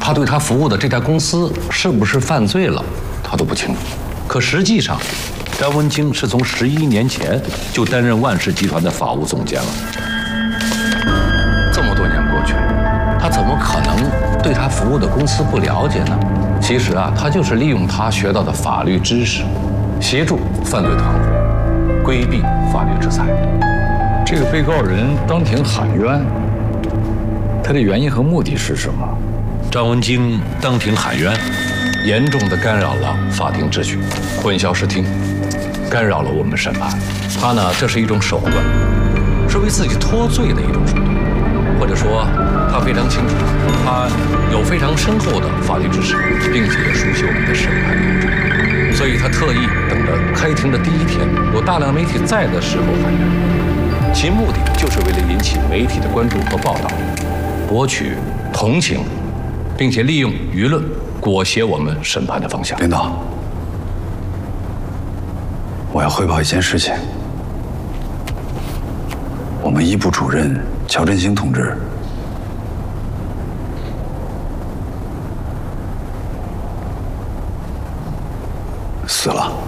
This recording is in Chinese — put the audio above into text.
他对他服务的这家公司是不是犯罪了，他都不清楚。可实际上，张文京是从11年前就担任万氏集团的法务总监了。这么多年过去，他怎么可能对他服务的公司不了解呢？其实啊，他就是利用他学到的法律知识，协助犯罪团伙规避法律制裁。 这个被告人当庭喊冤，他的原因和目的是什么？ 张文京当庭喊冤，严重地干扰了法庭秩序，混淆视听，干扰了我们审判。他呢，这是一种手段，是为自己脱罪的一种手段，或者说，他非常清楚，他有非常深厚的法律知识，并且也熟悉我们的审判流程，所以他特意等着开庭的第一天，有大量媒体在的时候喊冤，其目的就是为了引起媒体的关注和报道，博取同情，并且利用舆论裹挟我们审判的方向。 领导，我要汇报一件事情。我们一部主任乔振兴同志死了。